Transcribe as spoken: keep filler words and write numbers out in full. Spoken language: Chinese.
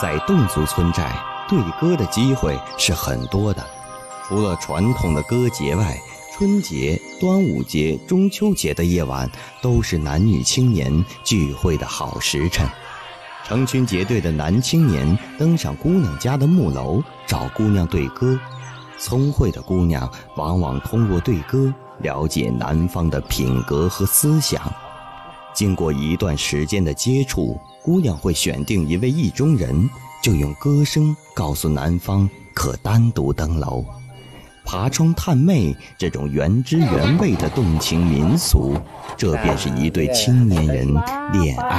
在侗族村寨，对歌的机会是很多的。除了传统的歌节外，春节、端午节、中秋节的夜晚都是男女青年聚会的好时辰。成群结队的男青年登上姑娘家的木楼，找姑娘对歌。聪慧的姑娘往往通过对歌了解男方的品格和思想。经过一段时间的接触，姑娘会选定一位意中人，就用歌声告诉男方可单独登楼。爬窗探妹这种原汁原味的动情民俗，这便是一对青年人恋爱